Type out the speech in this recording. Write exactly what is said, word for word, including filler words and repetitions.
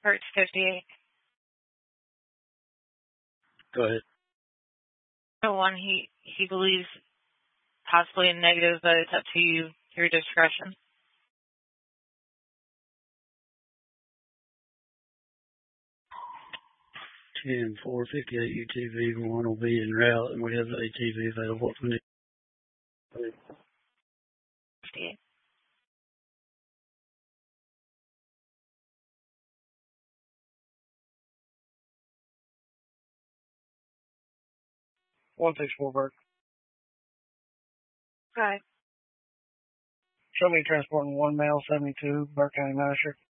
Hertz fifty-eight. Go ahead. The one he, he believes possibly a negative, but it's up to you, your discretion. ten four fifty-eight U T V one will be en route, and we have the A T V available for me. fifty-eight. one six four, Burke. Okay. Show me transporting one male, seventy-two, Burke County Master.